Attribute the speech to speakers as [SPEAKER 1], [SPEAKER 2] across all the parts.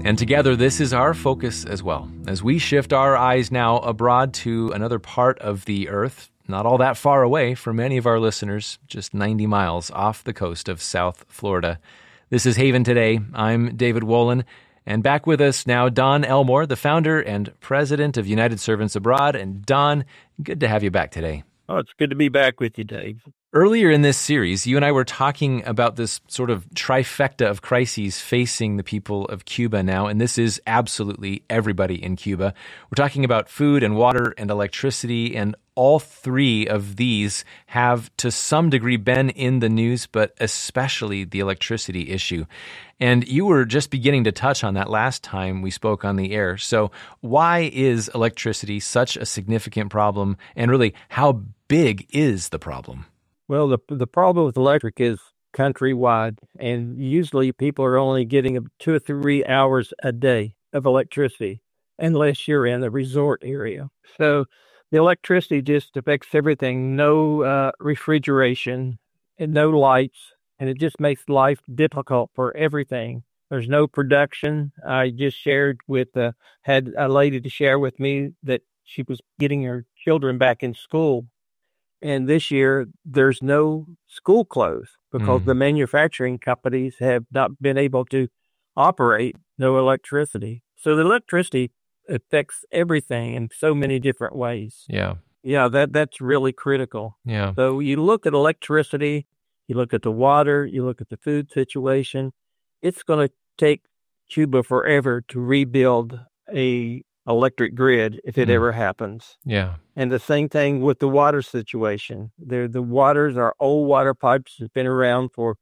[SPEAKER 1] And together, this is our focus as well, as we shift our eyes now abroad to another part of the earth, not all that far away for many of our listeners, just 90 miles off the coast of South Florida. This is Haven Today. I'm David Wolin, and back with us now, Don Elmore, the founder and president of United Servants Abroad. And Don, good to have you back today.
[SPEAKER 2] Oh, it's good to be back with you, Dave.
[SPEAKER 1] Earlier in this series, you and I were talking about this sort of trifecta of crises facing the people of Cuba now, and this is absolutely everybody in Cuba. We're talking about food and water and electricity, and all three of these have to some degree been in the news, but especially the electricity issue. And you were just beginning to touch on that last time we spoke on the air. So why is electricity such a significant problem, and really, how big is the problem?
[SPEAKER 2] Well, the problem with electric is countrywide, and usually people are only getting 2 or 3 hours a day of electricity, unless you're in the resort area. So the electricity just affects everything. No refrigeration and no lights, and it just makes life difficult for everything. There's no production. I just had a lady to share with me that she was getting her children back in school. And this year, there's no school clothes because the manufacturing companies have not been able to operate, no electricity. So the electricity affects everything in so many different ways.
[SPEAKER 1] Yeah.
[SPEAKER 2] Yeah, that's really critical.
[SPEAKER 1] Yeah.
[SPEAKER 2] So you look at electricity, you look at the water, you look at the food situation. It's going to take Cuba forever to rebuild a electric grid if it ever happens.
[SPEAKER 1] Yeah.
[SPEAKER 2] And the same thing with the water situation. The waters are old water pipes that's been around for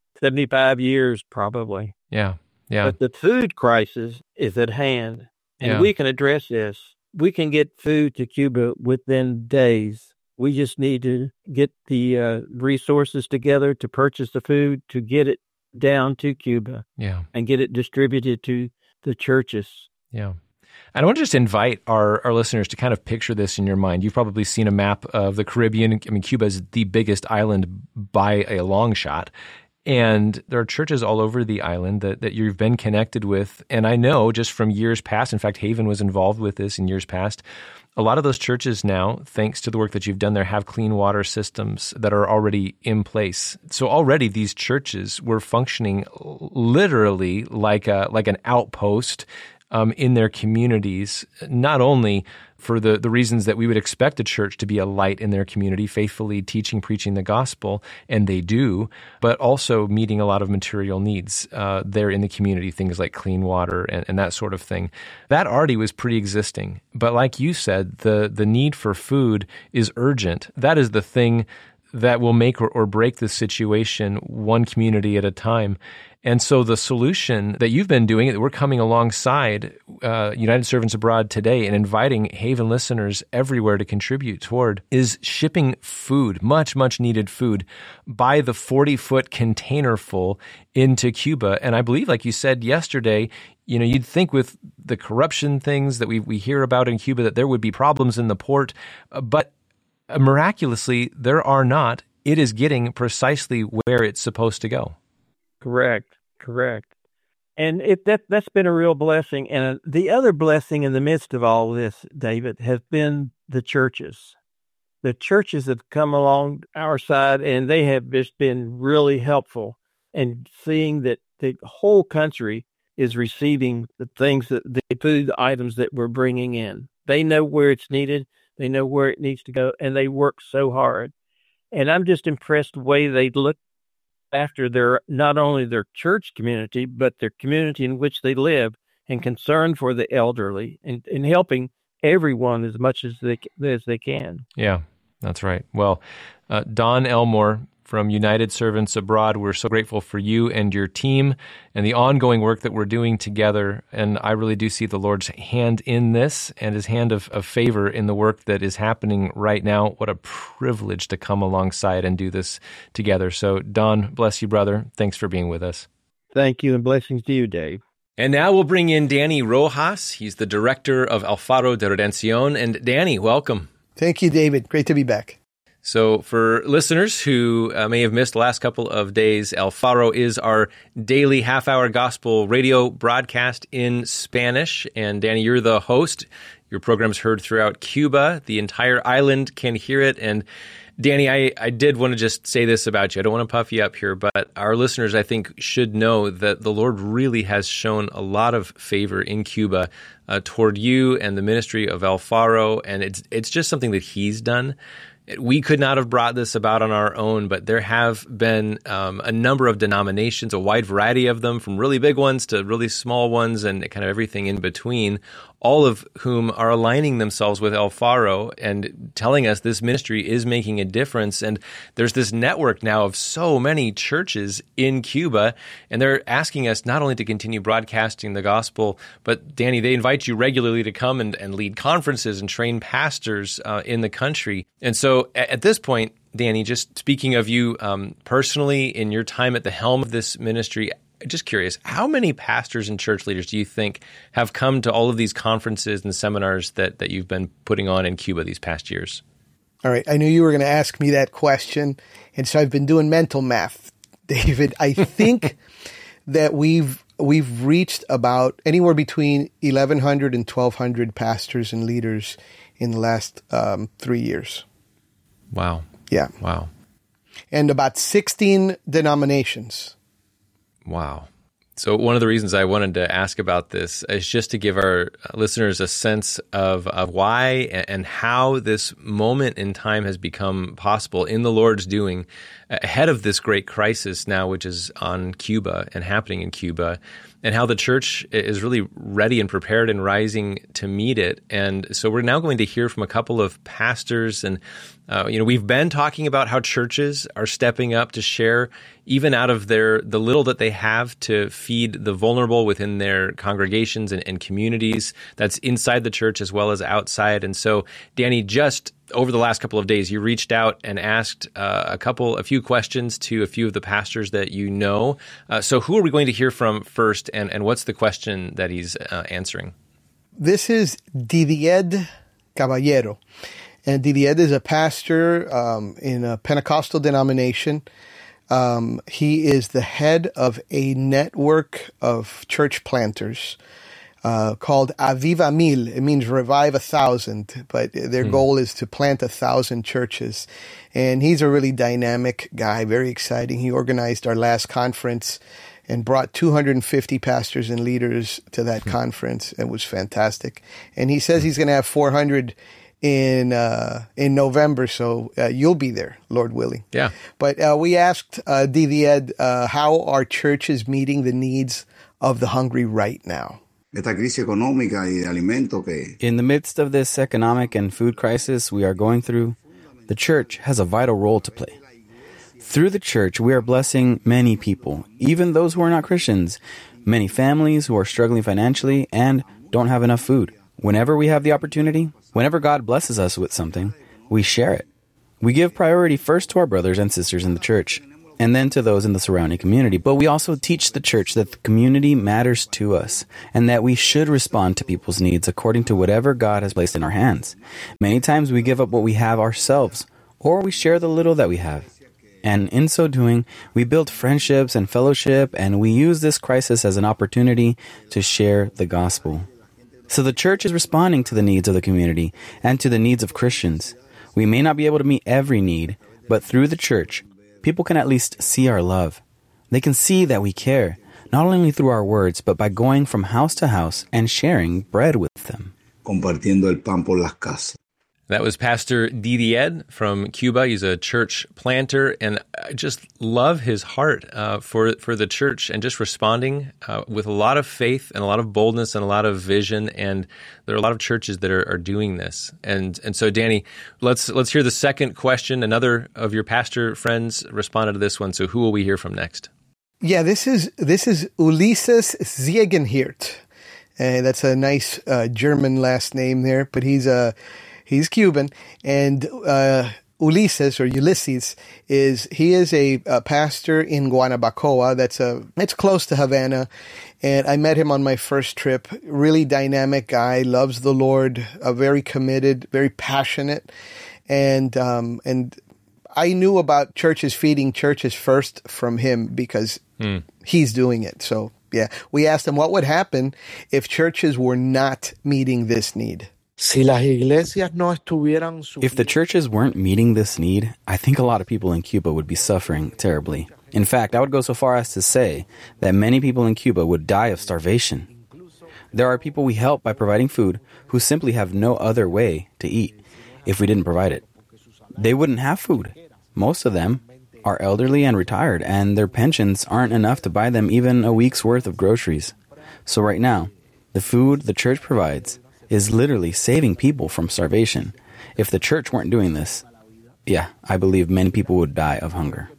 [SPEAKER 2] 75 years probably.
[SPEAKER 1] Yeah. Yeah.
[SPEAKER 2] But the food crisis is at hand, and we can address this. We can get food to Cuba within days. We just need to get the resources together to purchase the food, to get it down to Cuba, and get it distributed to the churches.
[SPEAKER 1] Yeah. And I want to just invite our listeners to kind of picture this in your mind. You've probably seen a map of the Caribbean. I mean, Cuba is the biggest island by a long shot. And there are churches all over the island that you've been connected with. And I know just from years past, in fact, Haven was involved with this in years past, a lot of those churches now, thanks to the work that you've done there, have clean water systems that are already in place. So already these churches were functioning literally like an outpost in their communities, not only for the reasons that we would expect a church to be a light in their community, faithfully teaching, preaching the gospel, and they do, but also meeting a lot of material needs there in the community, things like clean water and that sort of thing. That already was pre-existing. But like you said, the need for food is urgent. That is the thing that will make or break the situation one community at a time. And so the solution that you've been doing, that we're coming alongside United Servants Abroad today and inviting Haven listeners everywhere to contribute toward, is shipping food, much, much needed food, by the 40-foot container full into Cuba. And I believe, like you said yesterday, you'd think with the corruption things that we hear about in Cuba that there would be problems in the port, but miraculously, there are not. It is getting precisely where it's supposed to go.
[SPEAKER 2] Correct. And that's been a real blessing. And the other blessing in the midst of all this, David, has been the churches. The churches have come along our side, and they have just been really helpful in seeing that the whole country is receiving the food items that we're bringing in. They know where it's needed. They know where it needs to go, and they work so hard. And I'm just impressed the way they look after not only their church community, but their community in which they live, and concern for the elderly, and helping everyone as much as they can.
[SPEAKER 1] Yeah, that's right. Well, Don Elmore from United Servants Abroad, we're so grateful for you and your team and the ongoing work that we're doing together. And I really do see the Lord's hand in this and his hand of favor in the work that is happening right now. What a privilege to come alongside and do this together. So, Don, bless you, brother. Thanks for being with us.
[SPEAKER 2] Thank you, and blessings to you, Dave.
[SPEAKER 1] And now we'll bring in Danny Rojas. He's the director of Alfaro de Redención. And Danny, welcome.
[SPEAKER 3] Thank you, David. Great to be back.
[SPEAKER 1] So for listeners who may have missed the last couple of days, El Faro is our daily half-hour gospel radio broadcast in Spanish. And Danny, you're the host. Your program's heard throughout Cuba. The entire island can hear it. And Danny, I did want to just say this about you. I don't want to puff you up here, but our listeners, I think, should know that the Lord really has shown a lot of favor in Cuba toward you and the ministry of El Faro, and it's just something that He's done. We could not have brought this about on our own, but there have been a number of denominations, a wide variety of them, from really big ones to really small ones and kind of everything in between, all of whom are aligning themselves with El Faro and telling us this ministry is making a difference. And there's this network now of so many churches in Cuba, and they're asking us not only to continue broadcasting the gospel, but Danny, they invite you regularly to come and lead conferences and train pastors in the country. And so at this point, Danny, just speaking of you personally in your time at the helm of this ministry, just curious, how many pastors and church leaders do you think have come to all of these conferences and seminars that you've been putting on in Cuba these past years?
[SPEAKER 3] All right. I knew you were going to ask me that question. And so I've been doing mental math, David. I think that we've reached about anywhere between 1,100 and 1,200 pastors and leaders in the last 3 years.
[SPEAKER 1] Wow.
[SPEAKER 3] Yeah.
[SPEAKER 1] Wow.
[SPEAKER 3] And about 16 denominations.
[SPEAKER 1] Wow. So one of the reasons I wanted to ask about this is just to give our listeners a sense of why and how this moment in time has become possible in the Lord's doing ahead of this great crisis now, which is on Cuba and happening in Cuba, and how the church is really ready and prepared and rising to meet it. And so we're now going to hear from a couple of pastors, and we've been talking about how churches are stepping up to share even out of the little that they have to feed the vulnerable within their congregations and communities. That's inside the church as well as outside. And so, Danny, just over the last couple of days, you reached out and asked a few questions to a few of the pastors that you know. So who are we going to hear from first, and what's the question that he's answering?
[SPEAKER 3] This is Didier Caballero. And Didier is a pastor in a Pentecostal denomination. He is the head of a network of church planters called Aviva Mil. It means revive 1,000, but their goal is to plant 1,000 churches. And he's a really dynamic guy, very exciting. He organized our last conference and brought 250 pastors and leaders to that conference. It was fantastic. And he says he's going to have 400 in November, so you'll be there, Lord willing.
[SPEAKER 1] Yeah.
[SPEAKER 3] But we asked Didier how our church is meeting the needs of the hungry right now.
[SPEAKER 4] In the midst of this economic and food crisis we are going through, the church has a vital role to play. Through the church, we are blessing many people, even those who are not Christians, many families who are struggling financially and don't have enough food. Whenever we have the opportunity, whenever God blesses us with something, we share it. We give priority first to our brothers and sisters in the church, and then to those in the surrounding community. But we also teach the church that the community matters to us, and that we should respond to people's needs according to whatever God has placed in our hands. Many times we give up what we have ourselves, or we share the little that we have. And in so doing, we build friendships and fellowship, and we use this crisis as an opportunity to share the gospel. So the church is responding to the needs of the community and to the needs of Christians. We may not be able to meet every need, but through the church, people can at least see our love. They can see that we care, not only through our words, but by going from house to house and sharing bread with them. Compartiendo el pan por las casas.
[SPEAKER 1] That was Pastor Didier from Cuba. He's a church planter, and I just love his heart for the church and just responding with a lot of faith and a lot of boldness and a lot of vision. And there are a lot of churches that are doing this. And so, Danny, let's hear the second question. Another of your pastor friends responded to this one. So who will we hear from next?
[SPEAKER 3] Yeah, this is Ulises Ziegenhirt. That's a nice German last name there, but he's Cuban, and Ulysses is a pastor in Guanabacoa. It's close to Havana, and I met him on my first trip. Really dynamic guy, loves the Lord, very committed, very passionate, and I knew about churches feeding churches first from him because he's doing it. So, yeah, we asked him what would happen if churches were not meeting this need.
[SPEAKER 4] If the churches weren't meeting this need, I think a lot of people in Cuba would be suffering terribly. In fact, I would go so far as to say that many people in Cuba would die of starvation. There are people we help by providing food who simply have no other way to eat if we didn't provide it. They wouldn't have food. Most of them are elderly and retired, and their pensions aren't enough to buy them even a week's worth of groceries. So right now, the food the church provides is literally saving people from starvation. If the church weren't doing this, I believe many people would die of hunger.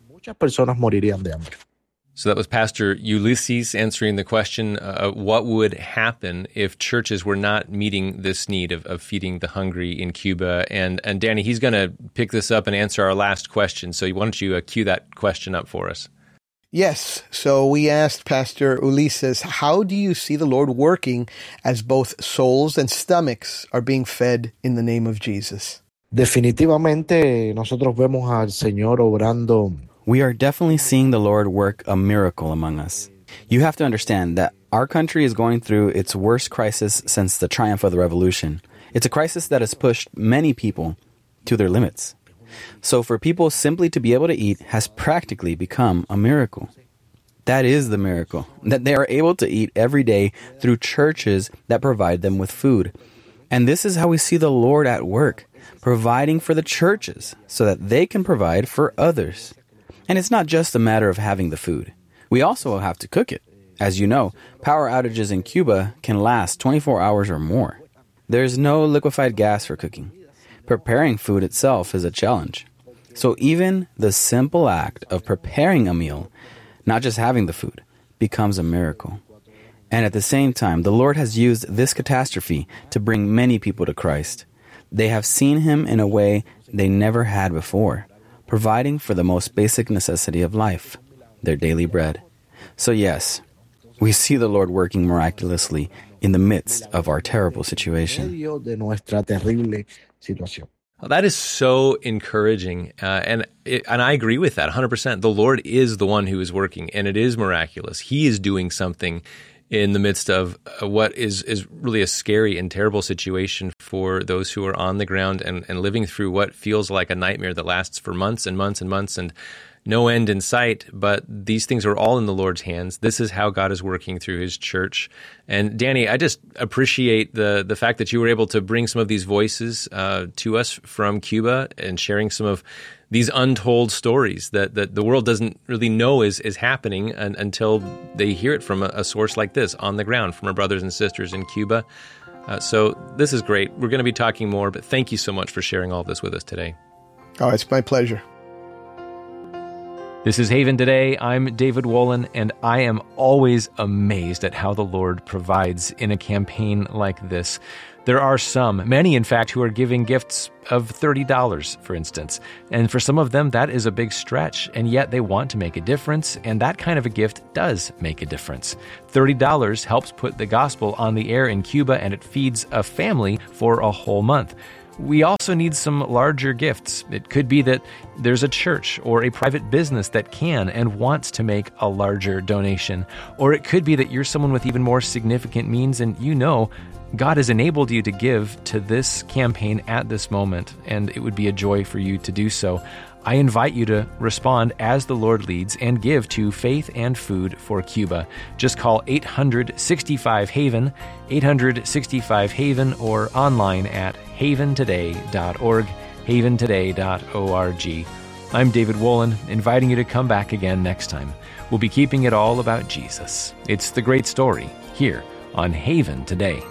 [SPEAKER 1] So that was Pastor Ulysses answering the question, what would happen if churches were not meeting this need of feeding the hungry in Cuba? And Danny, he's going to pick this up and answer our last question. So why don't you cue that question up for us?
[SPEAKER 3] Yes. So we asked Pastor Ulysses, how do you see the Lord working as both souls and stomachs are being fed in the name of Jesus?
[SPEAKER 5] Definitivamente, nosotros vemos al Señor obrando.
[SPEAKER 4] We are definitely seeing the Lord work a miracle among us. You have to understand that our country is going through its worst crisis since the triumph of the revolution. It's a crisis that has pushed many people to their limits. So for people simply to be able to eat has practically become a miracle. That is the miracle, that they are able to eat every day through churches that provide them with food. And this is how we see the Lord at work, providing for the churches so that they can provide for others. And it's not just a matter of having the food. We also have to cook it. As you know, power outages in Cuba can last 24 hours or more. There's no liquefied gas for cooking. Preparing food itself is a challenge. So even the simple act of preparing a meal, not just having the food, becomes a miracle. And at the same time, the Lord has used this catastrophe to bring many people to Christ. They have seen Him in a way they never had before, providing for the most basic necessity of life, their daily bread. So yes, we see the Lord working miraculously in the midst of our terrible situation.
[SPEAKER 1] Well, that is so encouraging, and I agree with that 100%. The Lord is the one who is working, and it is miraculous. He is doing something in the midst of what is really a scary and terrible situation for those who are on the ground and living through what feels like a nightmare that lasts for months and months and months and no end in sight. But these things are all in the Lord's hands. This is how God is working through His church. And Danny, I just appreciate the fact that you were able to bring some of these voices to us from Cuba and sharing some of these untold stories that the world doesn't really know is happening until they hear it from a source like this on the ground from our brothers and sisters in Cuba. So this is great. We're going to be talking more, but thank you so much for sharing all this with us today.
[SPEAKER 3] Oh, it's my pleasure.
[SPEAKER 1] This is Haven Today. I'm David Wolin, and I am always amazed at how the Lord provides in a campaign like this. There are many in fact, who are giving gifts of $30, for instance. And for some of them, that is a big stretch, and yet they want to make a difference, and that kind of a gift does make a difference. $30 helps put the gospel on the air in Cuba, and it feeds a family for a whole month. We also need some larger gifts. It could be that there's a church or a private business that can and wants to make a larger donation. Or it could be that you're someone with even more significant means and you know God has enabled you to give to this campaign at this moment, and it would be a joy for you to do so. I invite you to respond as the Lord leads and give to Faith and Food for Cuba. Just call 800-65-HAVEN, 800-65-HAVEN, or online at haventoday.org, haventoday.org. I'm David Wolin, inviting you to come back again next time. We'll be keeping it all about Jesus. It's the great story here on Haven Today.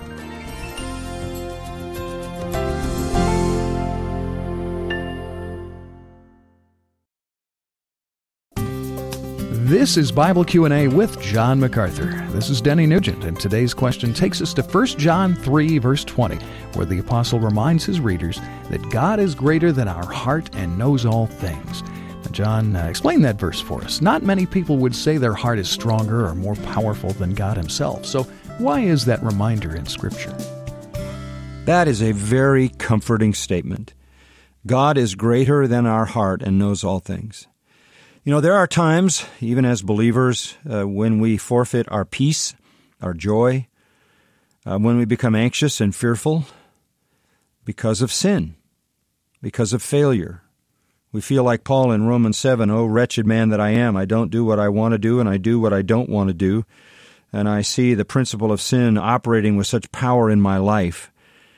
[SPEAKER 6] This is Bible Q&A with John MacArthur. This is Denny Nugent, and today's question takes us to 1 John 3, verse 20, where the apostle reminds his readers that God is greater than our heart and knows all things. Now, John, explain that verse for us. Not many people would say their heart is stronger or more powerful than God Himself. So why is that reminder in Scripture?
[SPEAKER 7] That is a very comforting statement. God is greater than our heart and knows all things. You know, there are times, even as believers, when we forfeit our peace, our joy, when we become anxious and fearful because of sin, because of failure. We feel like Paul in Romans 7, "Oh, wretched man that I am, I don't do what I want to do, and I do what I don't want to do." And I see the principle of sin operating with such power in my life.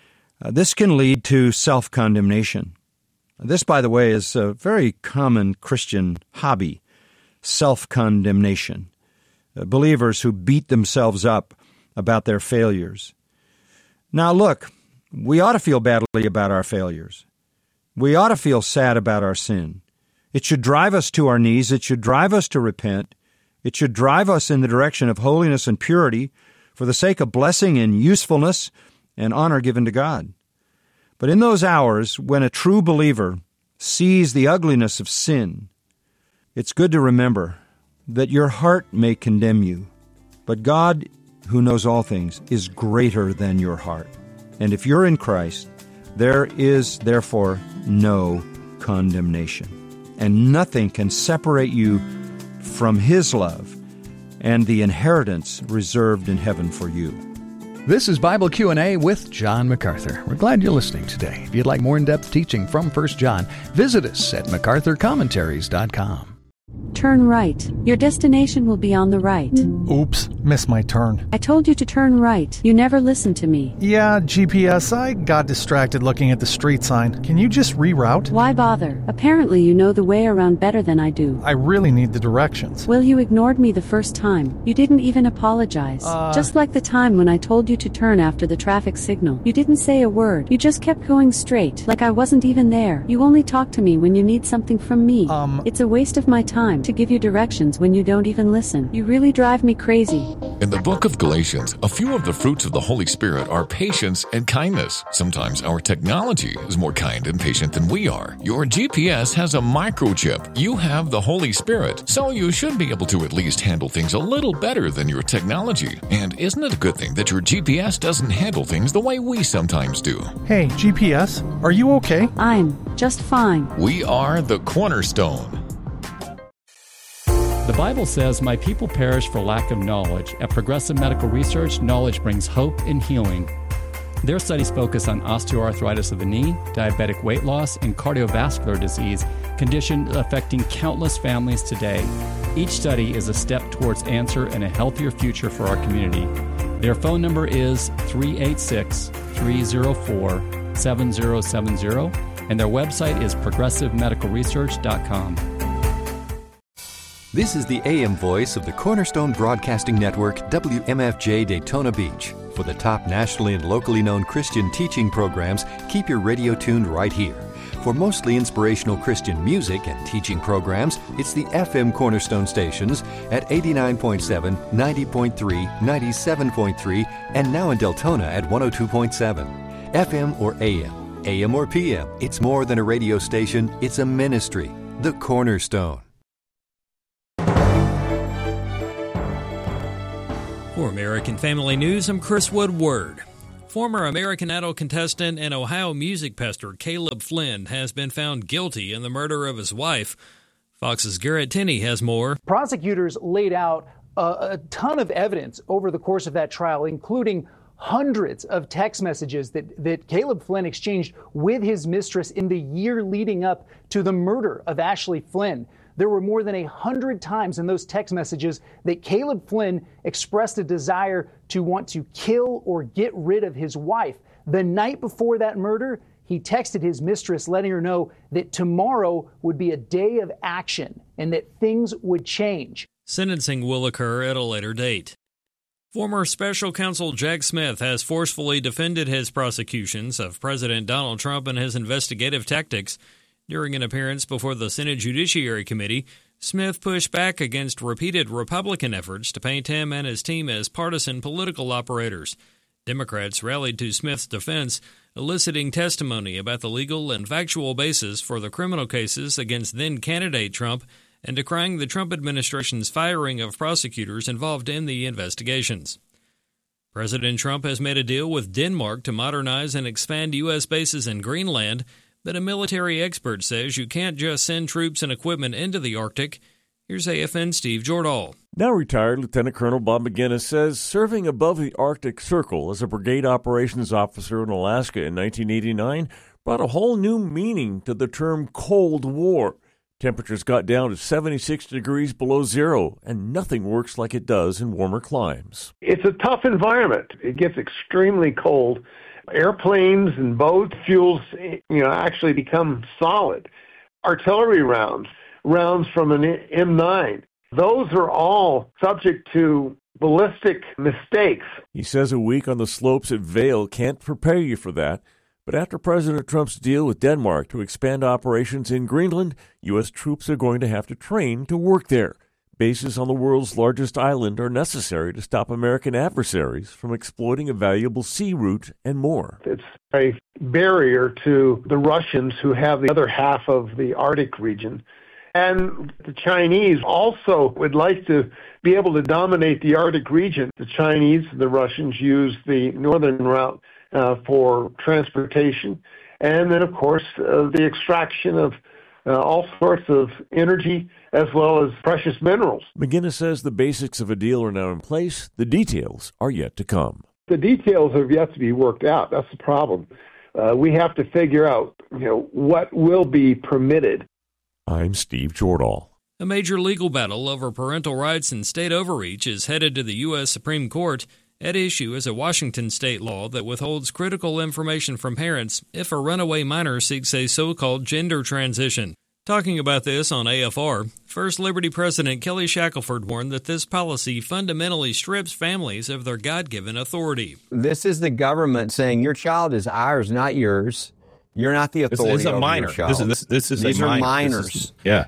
[SPEAKER 7] This can lead to self-condemnation. This, by the way, is a very common Christian hobby, self-condemnation. Believers who beat themselves up about their failures. Now look, we ought to feel badly about our failures. We ought to feel sad about our sin. It should drive us to our knees. It should drive us to repent. It should drive us in the direction of holiness and purity for the sake of blessing and usefulness and honor given to God. But in those hours when a true believer sees the ugliness of sin, it's good to remember that your heart may condemn you, but God, who knows all things, is greater than your heart. And if you're in Christ, there is therefore no condemnation. And nothing can separate you from His love and the inheritance reserved in heaven for you.
[SPEAKER 6] This is Bible Q&A with John MacArthur. We're glad you're listening today. If you'd like more in-depth teaching from 1 John, visit us at MacArthurCommentaries.com.
[SPEAKER 8] Turn right. Your destination will be on the right.
[SPEAKER 9] Oops, missed my turn.
[SPEAKER 8] I told you to turn right. You never listened to me.
[SPEAKER 9] Yeah, GPS, I got distracted looking at the street sign. Can you just reroute?
[SPEAKER 8] Why bother? Apparently you know the way around better than I do.
[SPEAKER 9] I really need the directions.
[SPEAKER 8] Well, you ignored me the first time. You didn't even apologize. Just like the time when I told you to turn after the traffic signal. You didn't say a word. You just kept going straight, like I wasn't even there. You only talk to me when you need something from me. It's a waste of my time to give you directions when you don't even listen. You really drive me crazy.
[SPEAKER 10] In the book of Galatians, a few of the fruits of the Holy Spirit are patience and kindness. Sometimes our technology is more kind and patient than we are. Your GPS has a microchip. You have the Holy Spirit, so you should be able to at least handle things a little better than your technology. And isn't it a good thing that your GPS doesn't handle things the way we sometimes do?
[SPEAKER 9] Hey, GPS, are you okay?
[SPEAKER 8] I'm just fine.
[SPEAKER 10] We are the Cornerstone.
[SPEAKER 11] The Bible says, "My people perish for lack of knowledge." At Progressive Medical Research, knowledge brings hope and healing. Their studies focus on osteoarthritis of the knee, diabetic weight loss, and cardiovascular disease, conditions affecting countless families today. Each study is a step towards answer and a healthier future for our community. Their phone number is 386-304-7070, and their website is progressivemedicalresearch.com.
[SPEAKER 12] This is the AM voice of the Cornerstone Broadcasting Network, WMFJ Daytona Beach. For the top nationally and locally known Christian teaching programs, keep your radio tuned right here. For mostly inspirational Christian music and teaching programs, it's the FM Cornerstone stations at 89.7, 90.3, 97.3, and now in Deltona at 102.7. FM or AM or PM, it's more than a radio station, it's a ministry. The Cornerstone.
[SPEAKER 13] For American Family News, I'm Chris Woodward. Former American Idol contestant and Ohio music pastor Caleb Flynn has been found guilty in the murder of his wife. Fox's Garrett Tenney has more.
[SPEAKER 14] Prosecutors laid out a ton of evidence over the course of that trial, including hundreds of text messages that Caleb Flynn exchanged with his mistress in the year leading up to the murder of Ashley Flynn. There were more than 100 times in those text messages that Caleb Flynn expressed a desire to want to kill or get rid of his wife. The night before that murder, he texted his mistress letting her know that tomorrow would be a day of action and that things would change.
[SPEAKER 13] Sentencing will occur at a later date. Former special counsel Jack Smith has forcefully defended his prosecutions of President Donald Trump and his investigative tactics. During an appearance before the Senate Judiciary Committee, Smith pushed back against repeated Republican efforts to paint him and his team as partisan political operators. Democrats rallied to Smith's defense, eliciting testimony about the legal and factual basis for the criminal cases against then-candidate Trump and decrying the Trump administration's firing of prosecutors involved in the investigations. President Trump has made a deal with Denmark to modernize and expand U.S. bases in Greenland, But a military expert says you can't just send troops and equipment into the Arctic. Here's AFN Steve Jordahl.
[SPEAKER 15] Now retired Lieutenant Colonel Bob McGinnis says serving above the Arctic Circle as a brigade operations officer in Alaska in 1989 brought a whole new meaning to the term Cold War. Temperatures got down to 76 degrees below zero, and nothing works like it does in warmer climes.
[SPEAKER 16] It's a tough environment. It gets extremely cold. Airplanes and boat fuels, actually become solid. Artillery rounds from an M9, those are all subject to ballistic mistakes.
[SPEAKER 15] He says a week on the slopes at Vail can't prepare you for that. But after President Trump's deal with Denmark to expand operations in Greenland, U.S. troops are going to have to train to work there. Bases on the world's largest island are necessary to stop American adversaries from exploiting a valuable sea route and more.
[SPEAKER 16] It's a barrier to the Russians who have the other half of the Arctic region. And the Chinese also would like to be able to dominate the Arctic region. The Chinese, the Russians use the northern route for transportation. And then, of course, the extraction of all sorts of energy as well as precious minerals.
[SPEAKER 15] McGinnis says the basics of a deal are now in place. The details are yet to come.
[SPEAKER 16] The details have yet to be worked out. That's the problem. We have to figure out, what will be permitted.
[SPEAKER 15] I'm Steve Jordahl.
[SPEAKER 13] A major legal battle over parental rights and state overreach is headed to the U.S. Supreme Court. At issue is a Washington state law that withholds critical information from parents if a runaway minor seeks a so-called gender transition. Talking about this on AFR, First Liberty President Kelly Shackelford warned that this policy fundamentally strips families of their God-given authority.
[SPEAKER 17] This is the government saying your child is ours, not yours. You're not the authority.
[SPEAKER 18] This is a minor.
[SPEAKER 17] Over your child. These are minors.
[SPEAKER 18] Yeah.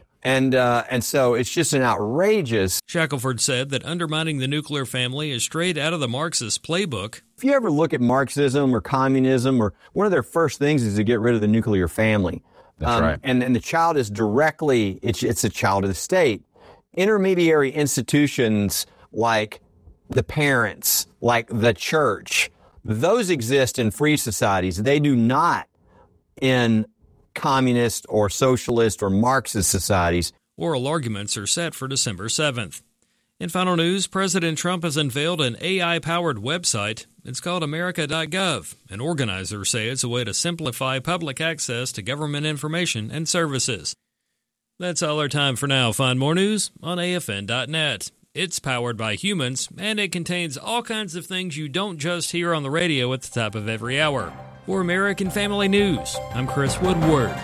[SPEAKER 17] And so it's just an outrageous.
[SPEAKER 13] Shackelford said that undermining the nuclear family is straight out of the Marxist playbook.
[SPEAKER 17] If you ever look at Marxism or communism, or one of their first things is to get rid of the nuclear family.
[SPEAKER 18] That's right.
[SPEAKER 17] And the child is directly, it's a child of the state. Intermediary institutions like the parents, like the church, those exist in free societies. They do not in communist or socialist or Marxist societies.
[SPEAKER 13] Oral arguments are set for December 7th. In final news, President Trump has unveiled an AI-powered website. It's called America.gov, and organizers say it's a way to simplify public access to government information and services. That's all our time for now. Find more news on AFN.net. It's powered by humans, and it contains all kinds of things you don't just hear on the radio at the top of every hour. For American Family News, I'm Chris Woodward.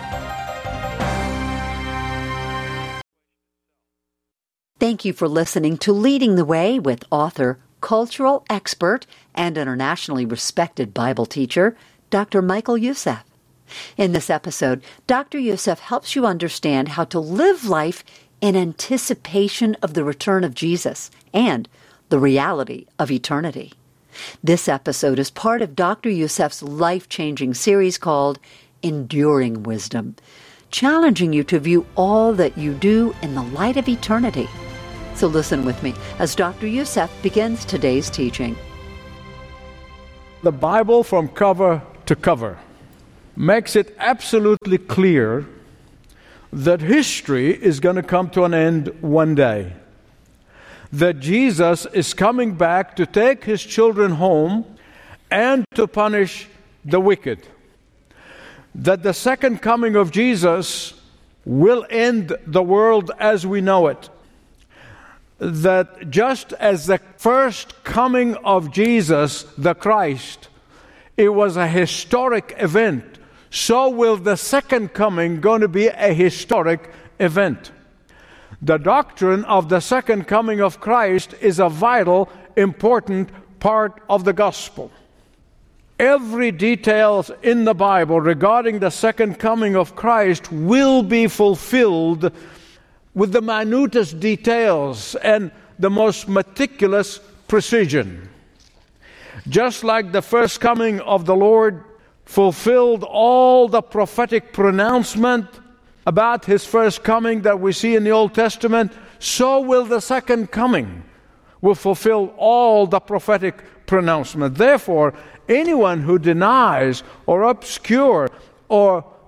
[SPEAKER 19] Thank you for listening to Leading the Way with author, cultural expert, and internationally respected Bible teacher, Dr. Michael Youssef. In this episode, Dr. Youssef helps you understand how to live life in anticipation of the return of Jesus and the reality of eternity. This episode is part of Dr. Youssef's life-changing series called Enduring Wisdom, challenging you to view all that you do in the light of eternity. So listen with me as Dr. Youssef begins today's teaching.
[SPEAKER 20] The Bible from cover to cover makes it absolutely clear that history is going to come to an end one day. That Jesus is coming back to take his children home and to punish the wicked. That the second coming of Jesus will end the world as we know it. That just as the first coming of Jesus, the Christ, it was a historic event, so will the second coming going to be a historic event. The doctrine of the second coming of Christ is a vital, important part of the gospel. Every detail in the Bible regarding the second coming of Christ will be fulfilled with the minutest details and the most meticulous precision. Just like the first coming of the Lord fulfilled all the prophetic pronouncement about his first coming that we see in the Old Testament, so will the second coming will fulfill all the prophetic pronouncement. Therefore, anyone who denies or obscure or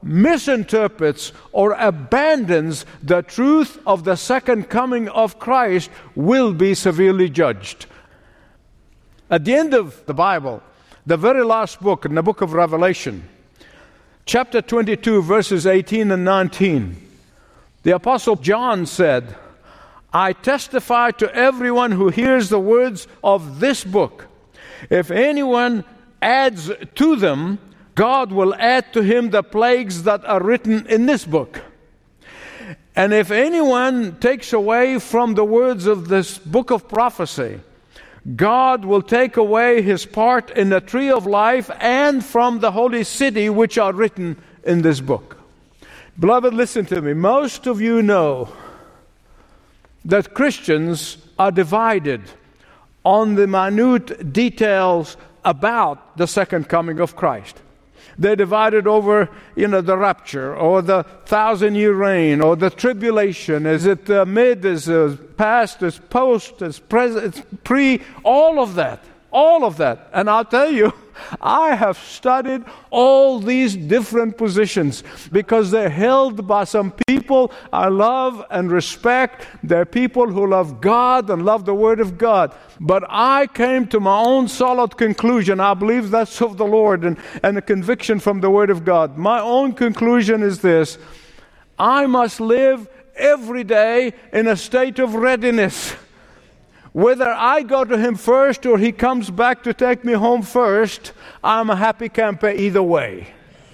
[SPEAKER 20] misinterprets or abandons the truth of the second coming of Christ will be severely judged. At the end of the Bible, the very last book, in the book of Revelation, chapter 22, verses 18 and 19, the Apostle John said, I testify to everyone who hears the words of this book. If anyone adds to them, God will add to him the plagues that are written in this book. And if anyone takes away from the words of this book of prophecy, God will take away his part in the tree of life and from the holy city which are written in this book. Beloved, listen to me. Most of you know that Christians are divided on the minute details about the second coming of Christ. They're divided over, the rapture, or the 1,000-year reign, or the tribulation. Is it mid, is it past, is post, is present, it's pre, all of that. And I'll tell you, I have studied all these different positions because they're held by some people I love and respect. They're people who love God and love the Word of God. But I came to my own solid conclusion. I believe that's of the Lord and a conviction from the Word of God. My own conclusion is this: I must live every day in a state of readiness. Whether I go to Him first or He comes back to take me home first, I'm a happy camper either way.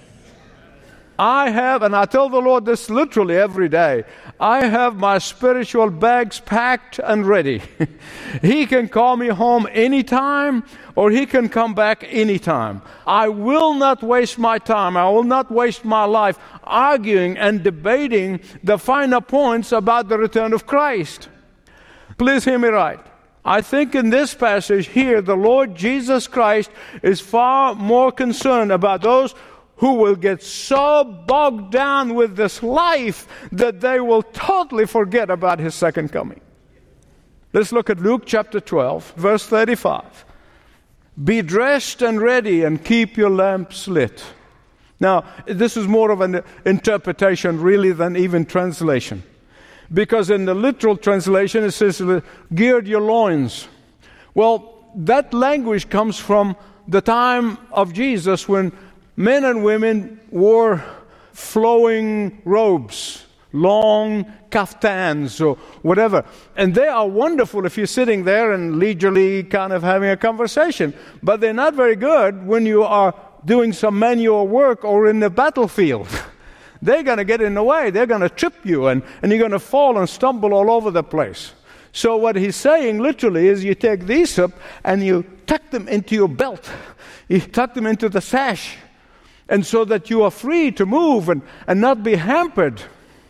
[SPEAKER 20] I have, and I tell the Lord this literally every day, I have my spiritual bags packed and ready. He can call me home anytime, or He can come back anytime. I will not waste my time. I will not waste my life arguing and debating the finer points about the return of Christ. Please hear me right. I think in this passage here, the Lord Jesus Christ is far more concerned about those who will get so bogged down with this life that they will totally forget about His second coming. Let's look at Luke chapter 12, verse 35. Be dressed and ready and keep your lamps lit. Now, this is more of an interpretation really than even translation. Because in the literal translation it says, gird your loins. Well, that language comes from the time of Jesus when men and women wore flowing robes, long kaftans or whatever. And they are wonderful if you're sitting there and leisurely kind of having a conversation. But they're not very good when you are doing some manual work or in the battlefield. They're going to get in the way. They're going to trip you, and you're going to fall and stumble all over the place. So what he's saying literally is you take these up and you tuck them into your belt. You tuck them into the sash. And so that you are free to move and not be hampered.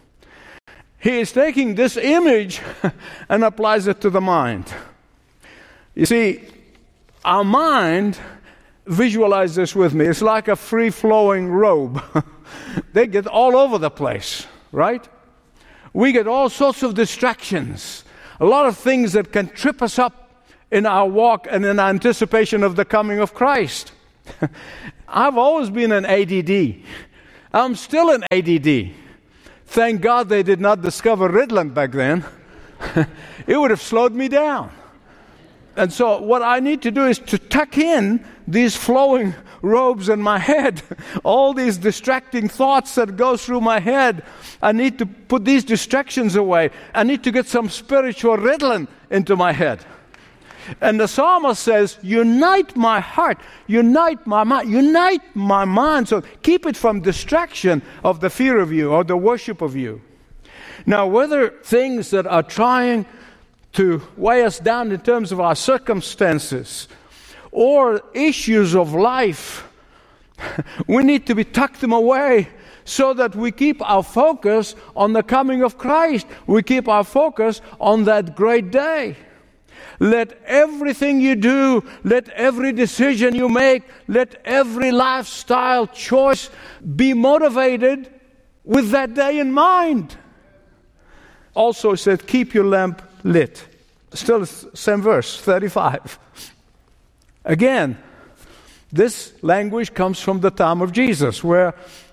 [SPEAKER 20] He is taking this image and applies it to the mind. You see, our mind, visualize this with me, it's like a free-flowing robe. They get all over the place, right? We get all sorts of distractions, a lot of things that can trip us up in our walk and in anticipation of the coming of Christ. I've always been an ADD. I'm still an ADD. Thank God they did not discover Ritalin back then. It would have slowed me down. And so what I need to do is to tuck in these flowing robes in my head, all these distracting thoughts that go through my head. I need to put these distractions away. I need to get some spiritual Ritalin into my head. And the psalmist says, unite my heart, unite my mind. So keep it from distraction of the fear of you or the worship of you. Now, whether things that are trying to weigh us down in terms of our circumstances or issues of life, we need to tuck them away so that we keep our focus on the coming of Christ. We keep our focus on that great day. Let everything you do, let every decision you make, let every lifestyle choice be motivated with that day in mind. Also it said, keep your lamp lit. Still same verse, 35. Again, this language comes from the time of Jesus, where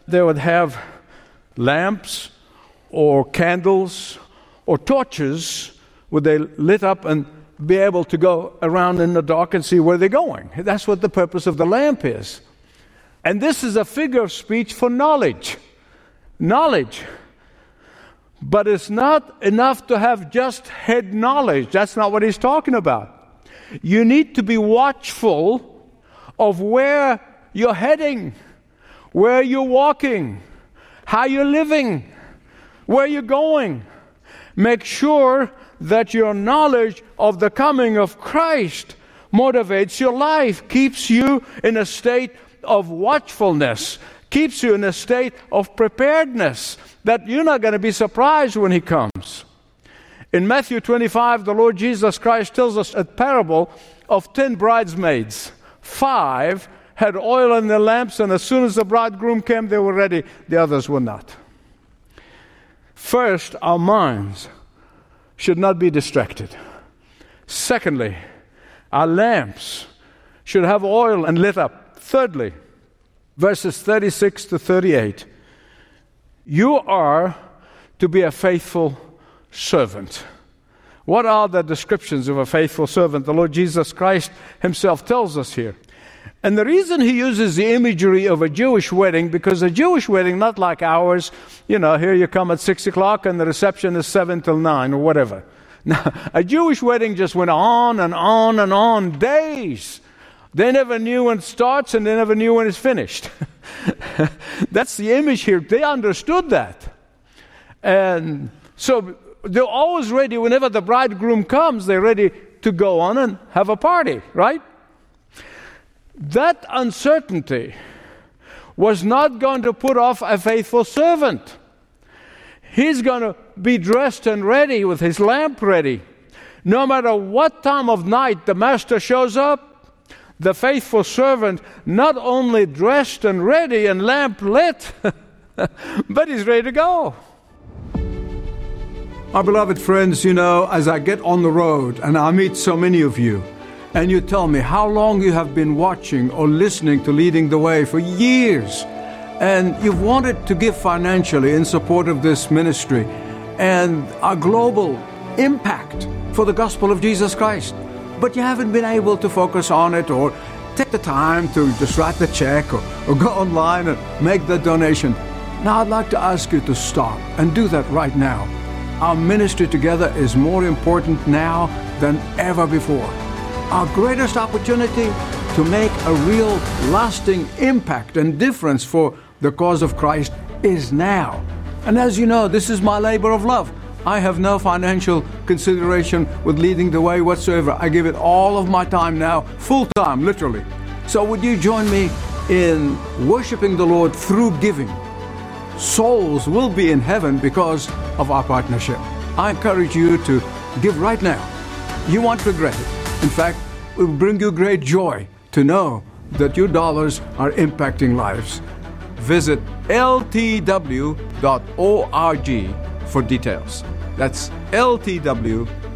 [SPEAKER 20] they would have lamps or candles or torches where they lit up and be able to go around in the dark and see where they're going. That's what the purpose of the lamp is. And this is a figure of speech for knowledge. Knowledge. But it's not enough to have just head knowledge. That's not what he's talking about. You need to be watchful of where you're heading, where you're walking, how you're living, where you're going. Make sure that your knowledge of the coming of Christ motivates your life, keeps you in a state of watchfulness, keeps you in a state of preparedness, that you're not going to be surprised when he comes. In Matthew 25, the Lord Jesus Christ tells us a parable of 10 bridesmaids. 5 had oil in their lamps, and as soon as the bridegroom came, they were ready. The others were not. First, our minds should not be distracted. Secondly, our lamps should have oil and lit up. Thirdly, verses 36 to 38, you are to be a faithful servant. What are the descriptions of a faithful servant? The Lord Jesus Christ himself tells us here. And the reason he uses the imagery of a Jewish wedding, because a Jewish wedding, not like ours, here you come at 6 o'clock and the reception is 7 till 9 or whatever. Now, a Jewish wedding just went on and on and on, days. They never knew when it starts and they never knew when it's finished. That's the image here. They understood that. And so they're always ready. Whenever the bridegroom comes, they're ready to go on and have a party, right? That uncertainty was not going to put off a faithful servant. He's going to be dressed and ready with his lamp ready. No matter what time of night the master shows up, the faithful servant not only dressed and ready and lamp lit, but he's ready to go.
[SPEAKER 18] My beloved friends, as I get on the road and I meet so many of you, and you tell me how long you have been watching or listening to Leading the Way for years, and you've wanted to give financially in support of this ministry and our global impact for the gospel of Jesus Christ, but you haven't been able to focus on it or take the time to just write the check or go online and make the donation. Now I'd like to ask you to stop and do that right now. Our ministry together is more important now than ever before. Our greatest opportunity to make a real lasting impact and difference for the cause of Christ is now. And as you know, this is my labor of love. I have no financial consideration with Leading the Way whatsoever. I give it all of my time now, full time, literally. So would you join me in worshiping the Lord through giving? Souls will be in heaven because of our partnership. I encourage you to give right now. You won't regret it. In fact, it will bring you great joy to know that your dollars are impacting lives. Visit ltw.org for details. That's ltw.org.